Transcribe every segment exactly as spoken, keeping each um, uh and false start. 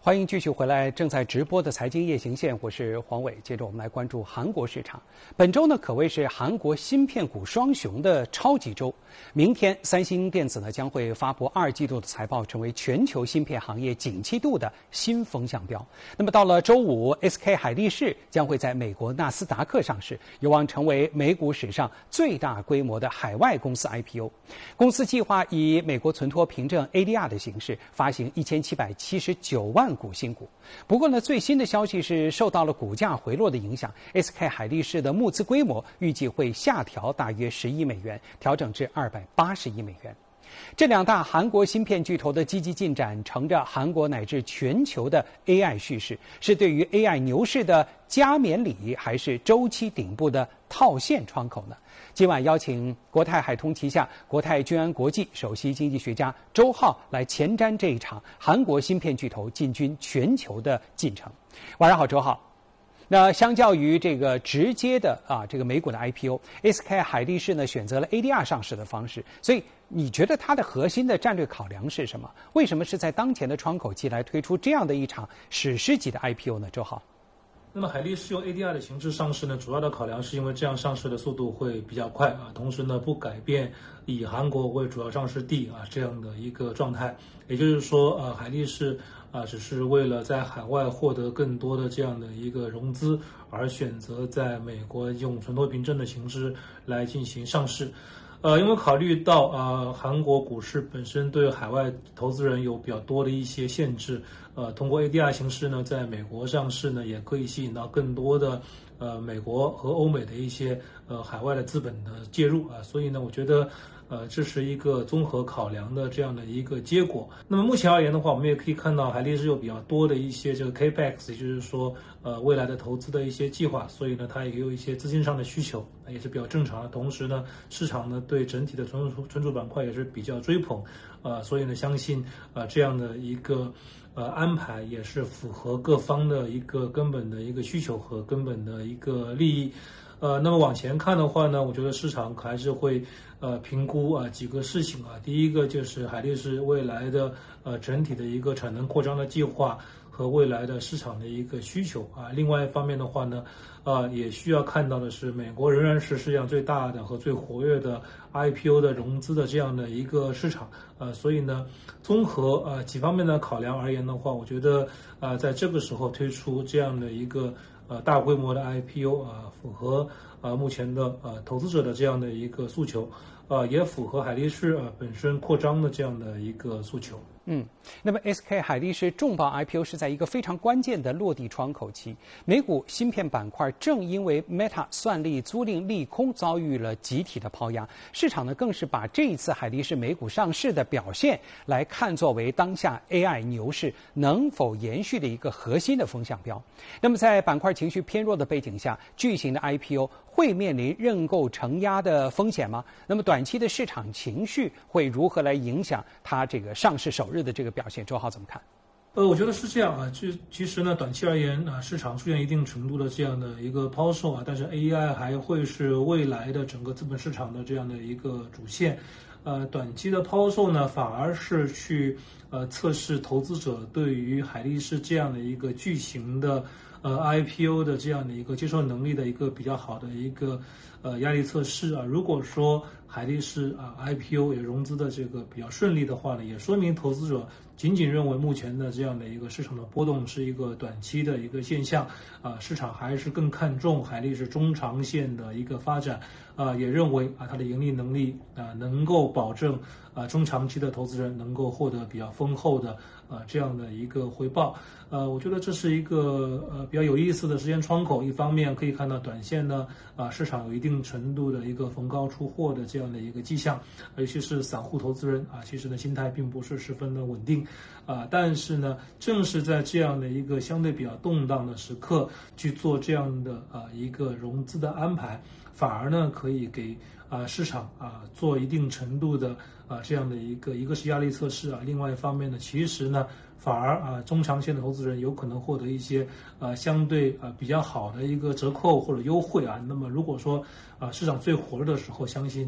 欢迎继续回来，正在直播的财经夜行线，我是黄伟。接着我们来关注韩国市场。本周呢，可谓是韩国芯片股双雄的超级周。明天，三星电子呢将会发布二季度的财报，成为全球芯片行业景气度的新风向标。那么到了周五 ，S K 海力士将会在美国纳斯达克上市，有望成为美股史上最大规模的海外公司 I P O。公司计划以美国存托凭证 A D R 的形式发行一千七百七十九万股新股。不过呢，最新的消息是受到了股价回落的影响 ，S K 海力士的募资规模预计会下调大约十亿美元，调整至二百八十亿美元。这两大韩国芯片巨头的积极进展，乘着韩国乃至全球的 A I 叙事，是对于 A I 牛市的加冕礼，还是周期顶部的套现窗口呢？今晚邀请国泰海通旗下国泰君安国际首席经济学家周浩来前瞻这一场韩国芯片巨头进军全球的进程。晚上好，周浩。那相较于这个直接的啊这个美股的 I P O，S K 海力士呢选择了 A D R 上市的方式，所以你觉得它的核心的战略考量是什么？为什么是在当前的窗口期来推出这样的一场史诗级的 I P O 呢？周浩。 那么海力士用 A D R 的形式上市呢，主要的考量是因为这样上市的速度会比较快啊，同时呢不改变以韩国为主要上市地啊这样的一个状态。也就是说，呃，海力士啊只是为了在海外获得更多的这样的一个融资，而选择在美国用存托凭证的形式来进行上市。呃，因为考虑到呃韩国股市本身对海外投资人有比较多的一些限制，呃，通过 A D R 形式呢，在美国上市呢，也可以吸引到更多的呃美国和欧美的一些呃海外的资本的介入啊，所以呢，我觉得呃这是一个综合考量的这样的一个结果。那么目前而言的话，我们也可以看到海力士有比较多的一些这个 Capex， 也就是说呃未来的投资的一些计划，所以呢，它也有一些资金上的需求，也是比较正常的。同时呢，市场呢对整体的存储存储板块也是比较追捧，呃，所以呢，相信呃这样的一个呃安排也是符合各方的一个根本的一个需求和根本的一个利益。呃，那么往前看的话呢，我觉得市场还是会呃评估啊几个事情啊。第一个就是海力士未来的呃整体的一个产能扩张的计划和未来的市场的一个需求啊。另外一方面的话呢，呃也需要看到的是，美国仍然是世界上最大的和最活跃的 I P O 的融资的这样的一个市场，呃，所以呢，综合呃几方面的考量而言的话，我觉得呃在这个时候推出这样的一个呃大规模的 I P O 啊、呃，符合呃目前的呃投资者的这样的一个诉求，呃也符合海力士呃本身扩张的这样的一个诉求。 嗯，那么 S K 海力士重磅 I P O 是在一个非常关键的落地窗口期，美股芯片板块正因为 Meta 算力租赁利空遭遇了集体的抛压，市场呢更是把这一次海力士美股上市的表现来看作为当下 A I 牛市能否延续的一个核心的风向标。那么在板块情绪偏弱的背景下，巨型的 I P O 会面临认购承压的风险吗？那么短期的市场情绪会如何来影响它这个上市首日的这个表现？周浩怎么看？ 呃，我觉得是这样啊，其其实呢，短期而言啊，市场出现一定程度的这样的一个抛售啊，但是 A I 还会是未来的整个资本市场的这样的一个主线。呃，短期的抛售呢，反而是去呃测试投资者对于海力士这样的一个巨型的呃 I P O 的这样的一个接受能力的一个比较好的一个呃压力测试啊。如果说海力士啊 I P O 也融资的这个比较顺利的话呢，也说明投资者仅仅认为目前的这样的一个市场的波动是一个短期的一个现象啊，市场还是更看重海力士中长线的一个发展啊，也认为啊它的盈利能力啊能够保证啊中长期的投资人能够获得比较丰厚的啊这样的一个回报。呃，我觉得这是一个呃比较有意思的时间窗口。一方面可以看到短线呢啊市场有一定程度的一个逢高出货的这样的一个迹象，尤其是散户投资人啊，其实呢心态并不是十分的稳定啊。但是呢，正是在这样的一个相对比较动荡的时刻去做这样的啊一个融资的安排，反而呢可以给啊市场啊做一定程度的啊这样的一个一个是压力测试啊，另外一方面呢，其实呢反而啊中长线的投资人有可能获得一些呃相对呃比较好的一个折扣或者优惠啊。那么如果说啊市场最火热的时候，相信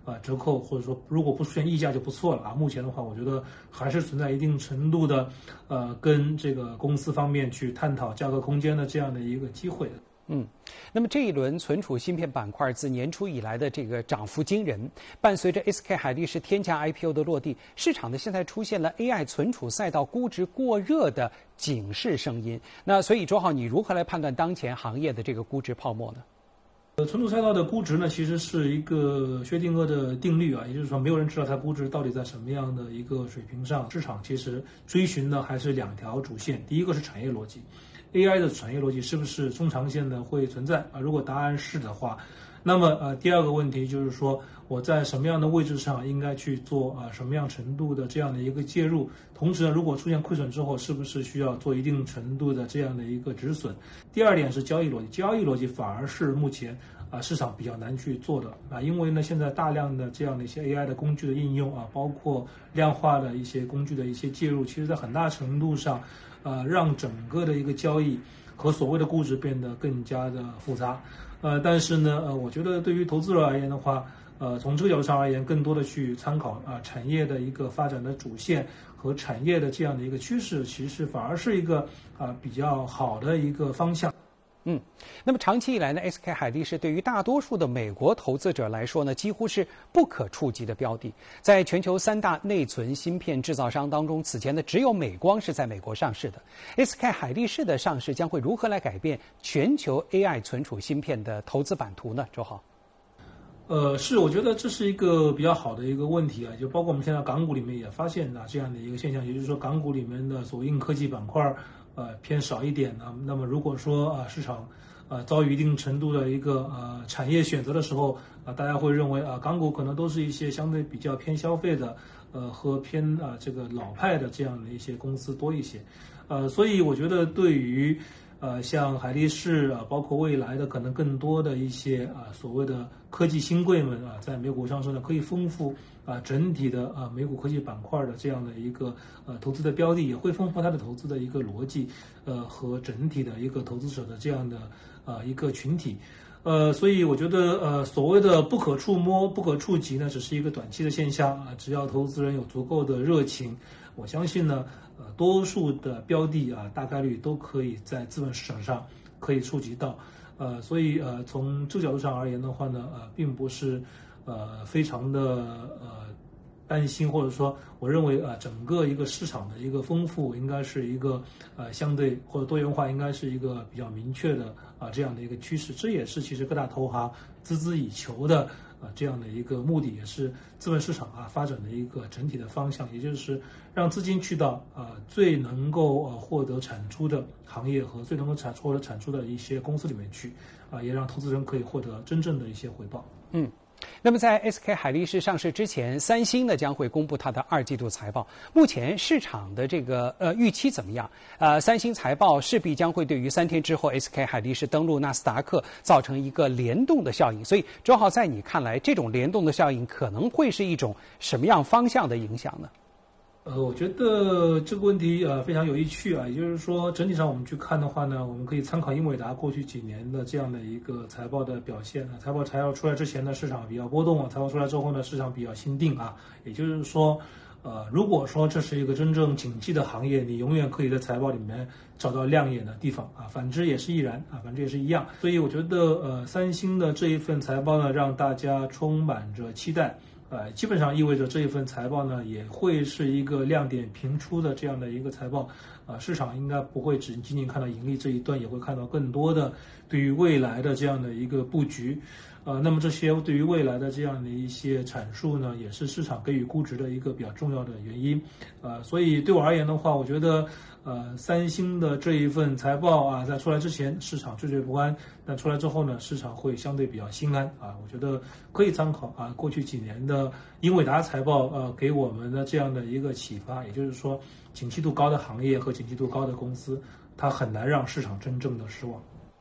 啊折扣，或者说如果不出现溢价就不错了啊。目前的话，我觉得还是存在一定程度的呃跟这个公司方面去探讨价格空间的这样的一个机会的。 嗯，那么这一轮存储芯片板块自年初以来的这个涨幅惊人，伴随着 S K 海力士天价 I P O 的落地，市场呢现在出现了 A I 存储赛道估值过热的警示声音。那所以周浩，你如何来判断当前行业的这个估值泡沫呢？ 呃，存储赛道的估值呢，其实是一个薛定谔的定律啊，也就是说，没有人知道它估值到底在什么样的一个水平上。市场其实追寻的还是两条主线，第一个是产业逻辑。A I 的产业逻辑是不是中长线的会存在啊？如果答案是的话，那么呃第二个问题就是说我在什么样的位置上应该去做啊什么样程度的这样的一个介入？同时呢，如果出现亏损之后，是不是需要做一定程度的这样的一个止损？第二点是交易逻辑，交易逻辑反而是目前啊市场比较难去做的啊，因为呢现在大量的这样的一些 A I 的工具的应用啊，包括量化的一些工具的一些介入，其实在很大程度上。呃，让整个的一个交易和所谓的估值变得更加的复杂，呃，但是呢，呃，我觉得对于投资者而言的话，呃，从这个角度上而言，更多的去参考啊、呃、产业的一个发展的主线和产业的这样的一个趋势，其实反而是一个啊、呃、比较好的一个方向。 嗯，那么长期以来呢 ，S K 海力士对于大多数的美国投资者来说呢，几乎是不可触及的标的。在全球三大内存芯片制造商当中，此前呢只有美光是在美国上市的。S K 海力士的上市将会如何来改变全球 A I 存储芯片的投资版图呢？周浩。 呃，是，我觉得这是一个比较好的一个问题啊，就包括我们现在港股里面也发现啊这样的一个现象，也就是说港股里面的所谓硬科技板块。呃，偏少一点呢。那么如果说啊、呃、市场呃遭遇一定程度的一个呃产业选择的时候啊、呃，大家会认为啊、呃、港股可能都是一些相对比较偏消费的呃和偏啊、呃、这个老派的这样的一些公司多一些，呃，所以我觉得对于呃像海力士啊，包括未来的可能更多的一些啊、呃、所谓的科技新贵们啊，在美股上市呢，可以丰富啊整体的啊美股科技板块的这样的一个呃投资的标的，也会丰富它的投资的一个逻辑，呃和整体的一个投资者的这样的啊一个群体，呃，所以我觉得呃所谓的不可触摸、不可触及呢，只是一个短期的现象啊，只要投资人有足够的热情，我相信呢，呃多数的标的啊大概率都可以在资本市场上可以触及到。呃，所以呃，从这个角度上而言的话呢，呃，并不是呃非常的呃担心，或者说，我认为啊、呃，整个一个市场的一个丰富，应该是一个呃相对或者多元化，应该是一个比较明确的啊、呃、这样的一个趋势。这也是其实各大投行孜孜以求的啊、呃、这样的一个目的，也是资本市场啊发展的一个整体的方向，也就是让资金去到啊、呃、最能够呃获得产出的行业和最能够产获得产出的一些公司里面去，啊、呃、也让投资人可以获得真正的一些回报。 嗯。那么，在 S K 海力士上市之前，三星呢将会公布它的二季度财报。目前市场的这个呃预期怎么样？呃，三星财报势必将会对于三天之后 S K 海力士登陆纳斯达克造成一个联动的效应。所以，周浩，在你看来，这种联动的效应可能会是一种什么样方向的影响呢？ 呃，我觉得这个问题呃非常有趣啊，也就是说整体上我们去看的话呢，我们可以参考英伟达过去几年的这样的一个财报的表现啊。财报材料出来之前呢，市场比较波动啊；财报出来之后呢，市场比较心定啊。也就是说，呃，如果说这是一个真正景气的行业，你永远可以在财报里面找到亮眼的地方啊。反之也是亦然啊，反之也是一样。所以我觉得呃，三星的这一份财报呢，让大家充满着期待。呃，基本上意味着这一份财报呢，也会是一个亮点频出的这样的一个财报，啊、呃，市场应该不会只仅仅看到盈利这一段，也会看到更多的对于未来的这样的一个布局，呃，那么这些对于未来的这样的一些阐述呢，也是市场给予估值的一个比较重要的原因，呃，所以对我而言的话，我觉得，呃，三星的这一份财报啊，在出来之前市场惴惴不安，但出来之后呢，市场会相对比较心安啊，我觉得可以参考啊，过去几年的。英伟达财报呃给我们的这样的一个启发，也就是说，景气度高的行业和景气度高的公司，它很难让市场真正的失望。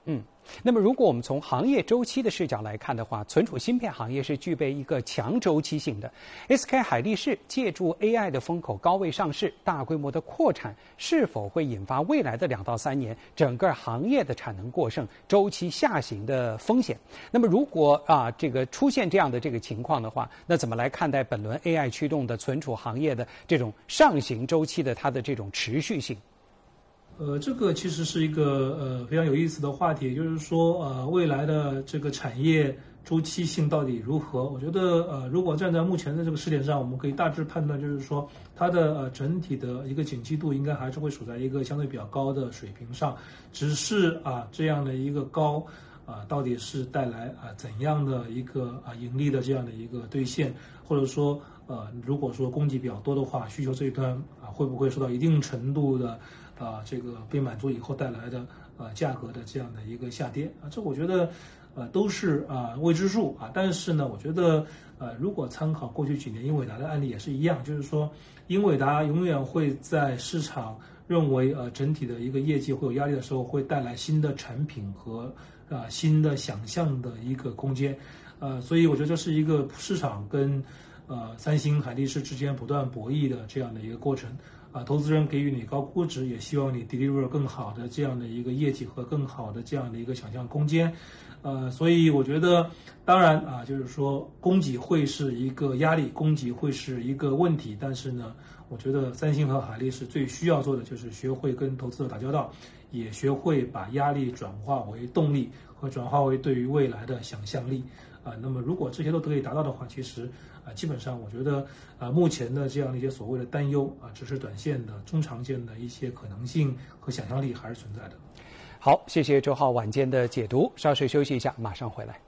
嗯，那么如果我们从行业周期的视角来看的话，存储芯片行业是具备一个强周期性的。S K 海力士借助 A I 的风口高位上市，大规模的扩产，是否会引发未来的两到三年整个行业的产能过剩、周期下行的风险？那么如果啊这个出现这样的这个情况的话，那怎么来看待本轮 A I 驱动的存储行业的这种上行周期的它的这种持续性？ 呃，这个其实是一个呃非常有意思的话题，也就是说，呃，未来的这个产业周期性到底如何？我觉得，呃，如果站在目前的这个时点上，我们可以大致判断，就是说，它的呃整体的一个景气度应该还是会处在一个相对比较高的水平上，只是啊这样的一个高啊，到底是带来啊怎样的一个啊盈利的这样的一个兑现，或者说，呃，如果说供给比较多的话，需求这一端啊会不会受到一定程度的啊，这个被满足以后带来的呃价格的这样的一个下跌啊，这我觉得呃都是啊未知数啊。但是呢，我觉得呃如果参考过去几年英伟达的案例也是一样，就是说英伟达永远会在市场认为呃整体的一个业绩会有压力的时候，会带来新的产品和啊新的想象的一个空间。呃，所以我觉得这是一个市场跟呃三星、海力士之间不断博弈的这样的一个过程。啊，投资人给予你高估值，也希望你 deliver 更好的这样的一个业绩和更好的这样的一个想象空间，呃，所以我觉得，当然啊，就是说供给会是一个压力，供给会是一个问题，但是呢，我觉得三星和海力士最需要做的就是学会跟投资者打交道，也学会把压力转化为动力和转化为对于未来的想象力。啊，那么如果这些都可以达到的话，其实啊，基本上我觉得啊，目前的这样的一些所谓的担忧啊，只是短线的、中长线的一些可能性和想象力还是存在的。 好，谢谢周浩晚间的解读，稍事休息一下，马上回来。